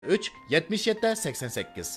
3 77 88.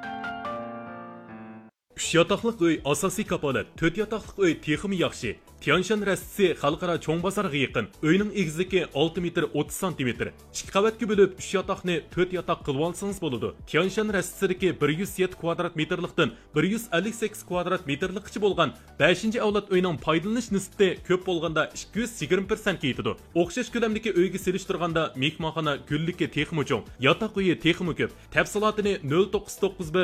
3 yotoqliq uy asosiy kapolat, 4 yotoqliq uy texmi yaxshi. Tianshan rastisi xalqaro cho'ng bozorga yaqin. Uyning egizligi 6 metr 30 cm. 2 qavatga bo'lib 3 yotoqni 4 yotoq qilib olsangiz bo'ladi. Tianshan rastisidagi 107 kvadrat metrlikdan 158 kvadrat metrlikcha bo'lgan 5-avlod uyning foydalanish nisbati ko'p bo'lganda 220% yetadi. O'xshash ko'lamdagi uyga selishtirganda mehmonxona gulligi texmi cho'ng, yotoq uyi texmi ko'p. Tafsilotini 0991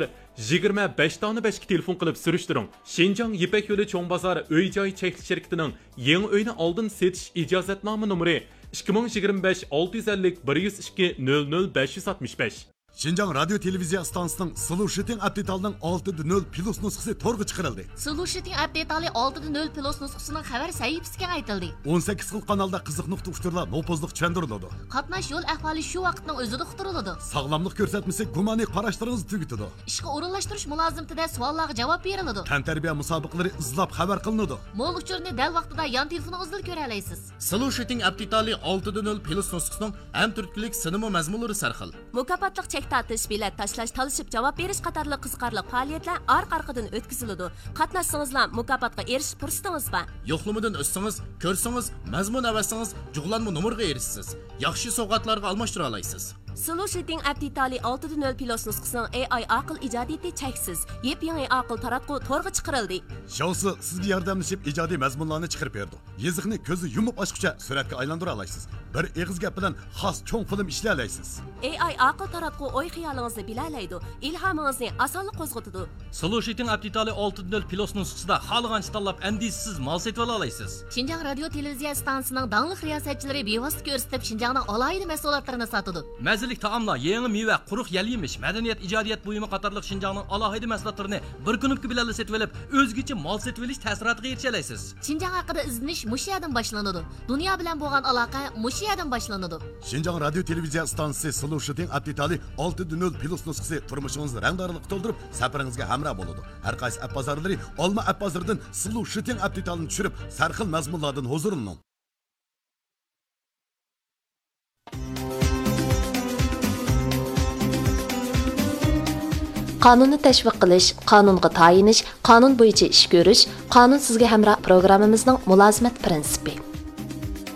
25 dona 5 telefon qilib surishtiring. Shenjang Yipak yo'li cho'ng bozor uy-joy cheklik yangi uyni oldin setish ijozatnoma nomeri 2025 650 102 00 565. Şinjan Radyo Televiziya stansiyasining Solution Update'ning 6.0 plus nusxasi to'rga chiqarildi. Solution Update'ning 6.0 plus nusxasining xabar sahifasiga aytildi. 18 xil kanalda qiziq nuqta uchurlar nopozliq tushuntiriladi. Qatnash yo'l ahvoli shu vaqtning o'zida uqtiriladi. Sog'lomlik ko'rsatmasi gumaniy qarashlaringizni tugatadi. Ishga o'rinlashtirish mulozimtida savollarga javob beriladi. Tantarbiya musobaqalari izlab xabar qilinadi. Mo'l uchurni dal vaqtida yon telefoningizdan ko'ra olasiz. Solution Update'ning 6.0 plus nusxasining ham turklik sinema mazmunlari sarxil. Mukofotliq Tatish, bilet tashlash, talishib javob berish qatorli qiziqarli faoliyatlar orqa-orqadan o'tkaziladi. Qatnashsangizlar mukofotga erishish fursatingiz bor. Yo'qlamadan o'tsangiz, ko'rsangiz, mazmun avasangiz, jug'lanma nomerga erishsiz. Yaxshi sovg'atlarga almashtira olasiz. Solution Update'ning 6.0 plus nusxasining AI aql ijodiyati cheksiz. Yep-yangi aql taratqu to'rga chiqarildi. Shousi sizga yordamlashib ijodiy mazmunlarni chiqarib berdi. Yeziqni ko'zi yumib ochguncha suratga aylantira olasiz. Bir eg'iz gap bilan xos cho'ng film ishlay olasiz. AI aql taratqu o'y xiyolingizni bilalaydi, ilhomingizni osonlik qo'zg'atadi. Solution Update'ning 6.0 plus nusxasida xohlagancha tanlab andisiz mal setib olasiz. Shinjang radio televiziya stansiyasining dangliq riyosatchilari bevosita ko'rsatib Shinjangning alohida mahsulotlarini sotadi. Mazalik taomlar, yangi meva, quruq yal-yemish, madaniyat, ijodiyat buyumi qatorliq Shinjangning alohida mahsulotlarini bir kunlik bilan setib olib, o'zgacha mal setib olish ta'siriga erisha olasiz. Shinjang haqida izlanish mushu yerdan boshlanadi. Dunyo bilan bo'lgan aloqa mushu yerdan boshlanadi. Shinjang radio televiziya stansiyasi Solution Update'ning 6.0 plus nusxasi turmushingizni rangdorlik to'ldirib, safaringizga hamroh bo'ladi. Har qaysi app bozorlari olma app bozoridan Solution Update'ni tushirib, sarxil mazmunlardan huzurlaning. Qonunni tashviq qilish, qonunga tayinish, qonun bo'yicha ish ko'rish, qonun sizga hamroh programmamizning mulozimat prinsipi.